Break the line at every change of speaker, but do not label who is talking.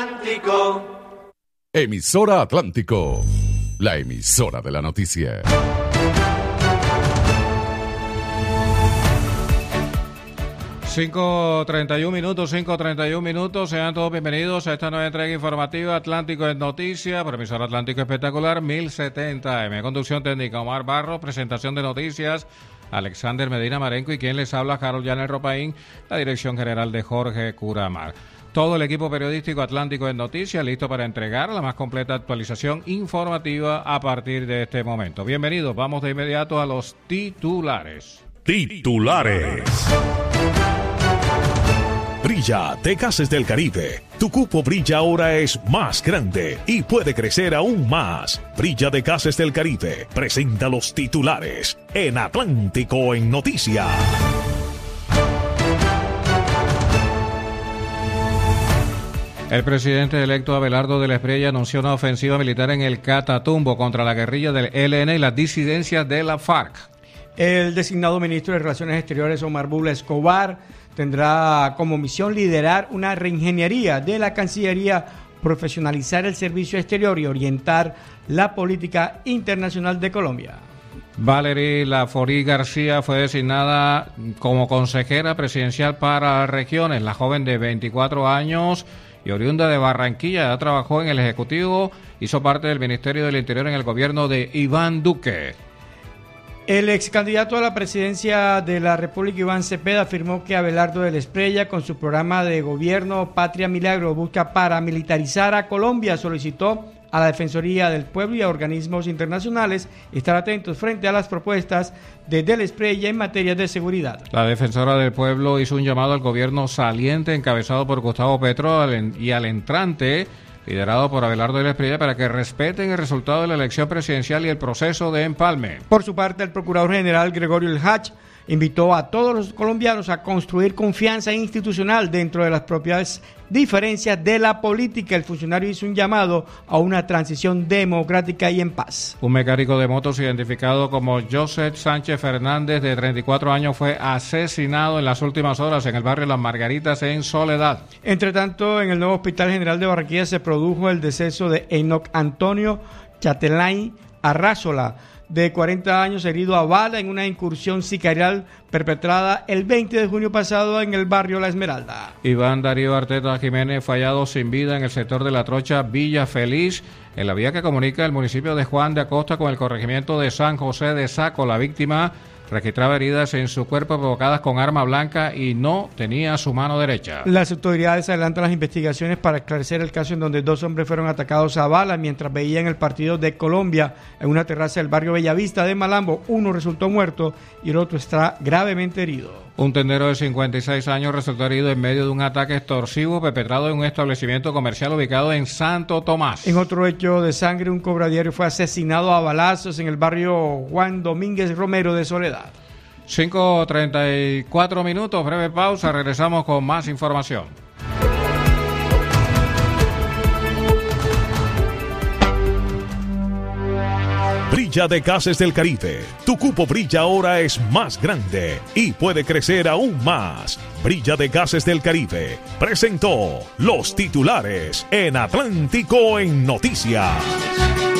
Emisora Atlántico, la emisora de la noticia.
Cinco 31 minutos, sean todos bienvenidos a esta nueva entrega informativa Atlántico en Noticias, por emisora Atlántico Espectacular 1070 M. Conducción técnica Omar Barro, presentación de noticias Alexander Medina Marenco y quien les habla Harold Yanel Ropaín, la dirección general de Jorge Curamar. Todo el equipo periodístico Atlántico en Noticias listo para entregar la más completa actualización informativa a partir de este momento. Bienvenidos, vamos de inmediato a los titulares.
Brilla de Gases del Caribe. Tu cupo Brilla ahora es más grande y puede crecer aún más. Brilla de Gases del Caribe presenta los titulares en Atlántico en Noticias.
El presidente electo Abelardo de la Espriella anunció una ofensiva militar en el Catatumbo contra la guerrilla del ELN y las disidencias de la FARC.
El designado ministro de Relaciones Exteriores, Omar Bula Escobar, tendrá como misión liderar una reingeniería de la Cancillería, profesionalizar el servicio exterior y orientar la política internacional de Colombia.
Valerie Laforí García fue designada como consejera presidencial para regiones. La joven de 24 años y oriunda de Barranquilla ya trabajó en el Ejecutivo, hizo parte del Ministerio del Interior en el gobierno de Iván Duque.
El ex candidato a la presidencia de la República, Iván Cepeda, afirmó que Abelardo de la Espriella, con su programa de gobierno Patria Milagro, busca paramilitarizar a Colombia. Solicitó a la Defensoría del Pueblo y a organismos internacionales estar atentos frente a las propuestas de la Espriella en materia de seguridad.
La Defensora del Pueblo hizo un llamado al gobierno saliente encabezado por Gustavo Petro y al entrante liderado por Abelardo de la Espriella para que respeten el resultado de la elección presidencial y el proceso de empalme.
Por su parte, el Procurador General Gregorio El Hach invitó a todos los colombianos a construir confianza institucional dentro de las propias diferencias de la política. El funcionario hizo un llamado a una transición democrática y en paz.
Un mecánico de motos identificado como Joseph Sánchez Fernández, de 34 años, fue asesinado en las últimas horas en el barrio Las Margaritas, en Soledad.
Entre tanto, en el nuevo Hospital General de Barranquilla se produjo el deceso de Enoc Antonio Chatelain Arrazola, de 40 años, herido a bala en una incursión sicarial perpetrada el 20 de junio pasado en el barrio La Esmeralda.
Iván Darío Arteta Jiménez fue hallado sin vida en el sector de La Trocha, Villa Feliz, en la vía que comunica el municipio de Juan de Acosta con el corregimiento de San José de Saco. La víctima registraba heridas en su cuerpo provocadas con arma blanca y no tenía su mano derecha.
Las autoridades adelantan las investigaciones para esclarecer el caso en donde dos hombres fueron atacados a bala mientras veían el partido de Colombia en una terraza del barrio Bellavista de Malambo. Uno resultó muerto y el otro está gravemente herido.
Un tendero de 56 años resultó herido en medio de un ataque extorsivo perpetrado en un establecimiento comercial ubicado en Santo Tomás.
En otro hecho de sangre, un cobradiario fue asesinado a balazos en el barrio Juan Domínguez Romero de Soledad.
5:34 minutos, breve pausa, regresamos con más información.
Brilla de Gases del Caribe. Tu cupo Brilla ahora es más grande y puede crecer aún más. Brilla de Gases del Caribe presentó los titulares en Atlántico en Noticias.